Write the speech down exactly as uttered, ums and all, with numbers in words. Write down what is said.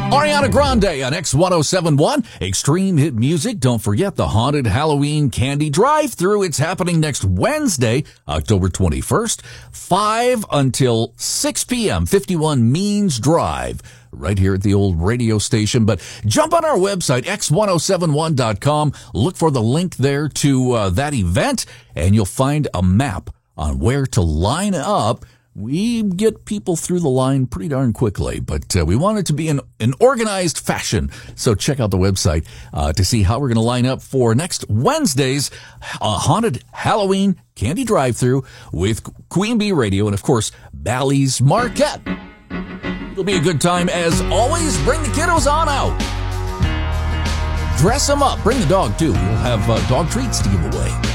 Ariana Grande on X one oh seven point one. Extreme hit music. Don't forget the Haunted Halloween Candy Drive-Thru. It's happening next Wednesday, October twenty-first, five until six p.m. fifty-one Means Drive, right here at the old radio station. But jump on our website, x one oh seven one dot com. Look for the link there to uh, that event, and you'll find a map on where to line up. We get people through the line pretty darn quickly, but uh, we want it to be in an organized fashion. So check out the website uh, to see how we're going to line up for next Wednesday's uh, Haunted Halloween Candy Drive-Thru with Queen Bee Radio and, of course, Bally's Marquette. It'll be a good time. As always, bring the kiddos on out. Dress them up. Bring the dog, too. We'll have uh, dog treats to give away.